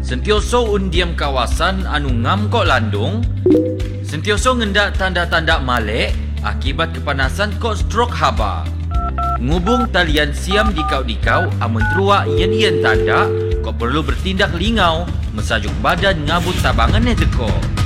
Sentioso undiam kawasan anu ngam kok landung. Sentioso ngendak tanda-tanda malek akibat kepanasan kok strok haba. Ngubung talian siam dikau-dikau amun teruak yen tanda kok perlu bertindak lingau mesajuk badan ngabut tabangan teko.